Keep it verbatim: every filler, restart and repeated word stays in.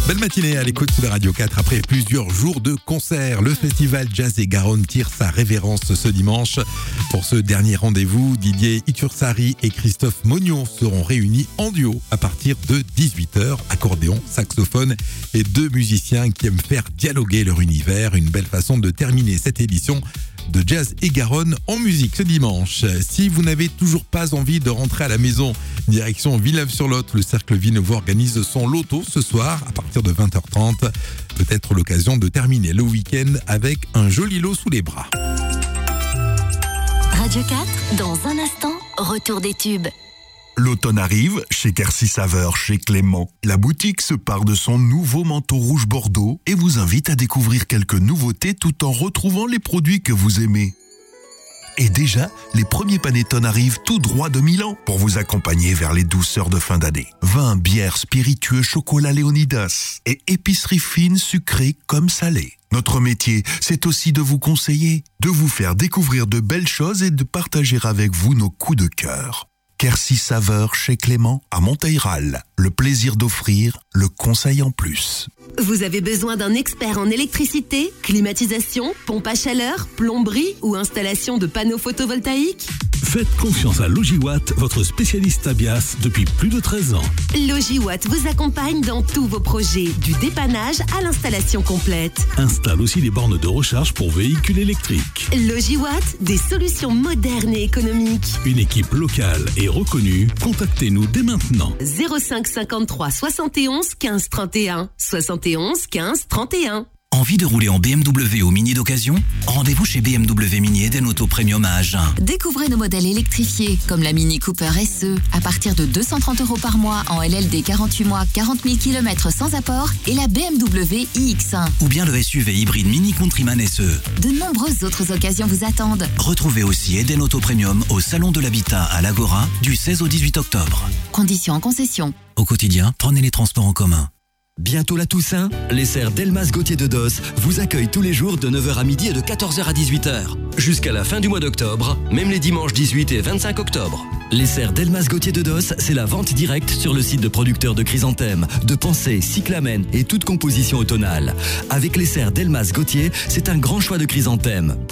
Belle matinée à l'écoute de Radio quatre. Après plusieurs jours de concerts, le festival Jazz et Garonne tire sa révérence ce dimanche. Pour ce dernier rendez-vous, Didier Itursari et Christophe Mognon seront réunis en duo à partir de dix-huit heures. Accordéon, saxophone et deux musiciens qui aiment faire dialoguer leur univers. Une belle façon de terminer cette édition de Jazz et Garonne en musique ce dimanche. Si vous n'avez toujours pas envie de rentrer à la maison, direction Villeneuve-sur-Lot, le Cercle Villeneuve organise son loto ce soir à partir de vingt heures trente. Peut-être l'occasion de terminer le week-end avec un joli lot sous les bras. Radio quatre, dans un instant, retour des tubes. L'automne arrive, chez Quercy Saveur, chez Clément. La boutique se part de son nouveau manteau rouge bordeaux et vous invite à découvrir quelques nouveautés tout en retrouvant les produits que vous aimez. Et déjà, les premiers panettone arrivent tout droit de Milan pour vous accompagner vers les douceurs de fin d'année. Vin, bière, spiritueux, chocolat Léonidas et épicerie fine, sucrée comme salée. Notre métier, c'est aussi de vous conseiller, de vous faire découvrir de belles choses et de partager avec vous nos coups de cœur. Quercy Saveur chez Clément à Monteil-Ral. Le plaisir d'offrir, le conseil en plus. Vous avez besoin d'un expert en électricité, climatisation, pompe à chaleur, plomberie ou installation de panneaux photovoltaïques ? Faites confiance à Logiwatt, votre spécialiste Abias depuis plus de treize ans. Logiwatt vous accompagne dans tous vos projets, du dépannage à l'installation complète. Installe aussi les bornes de recharge pour véhicules électriques. Logiwatt, des solutions modernes et économiques. Une équipe locale et reconnue, contactez-nous dès maintenant. zéro cinq cinquante-trois soixante et onze quinze trente et un, soixante et onze quinze trente et un. Envie de rouler en B M W ou Mini d'occasion ? Rendez-vous chez B M W Mini Eden Auto Premium à Agen. Découvrez nos modèles électrifiés, comme la Mini Cooper S E, à partir de deux cent trente euros par mois en L L D quarante-huit mois, quarante mille kilomètres sans apport, et la B M W i X un. Ou bien le S U V hybride Mini Countryman S E. De nombreuses autres occasions vous attendent. Retrouvez aussi Eden Auto Premium au Salon de l'Habitat à l'Agora du seize au dix-huit octobre. Conditions en concession. Au quotidien, prenez les transports en commun. Bientôt la Toussaint, les serres Delmas Gauthier de Dos vous accueillent tous les jours de neuf heures à midi et de quatorze heures à dix-huit heures. Jusqu'à la fin du mois d'octobre, même les dimanches dix-huit et vingt-cinq octobre. Les serres Delmas Gauthier de Dos, c'est la vente directe sur le site de producteurs de chrysanthèmes, de pensées, cyclamènes et toute composition automnale. Avec les serres Delmas Gauthier, c'est un grand choix de chrysanthèmes.